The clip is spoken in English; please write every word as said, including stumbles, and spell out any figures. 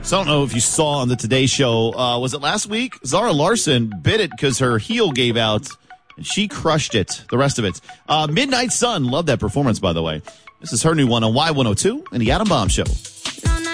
So I don't know if you saw on the Today Show, uh, was it last week? Zara Larson bit it because her heel gave out, and she crushed it, the rest of it. Uh, Midnight Sun, love that performance, by the way. This is her new one on Y one oh two and the Adam Bomb Show.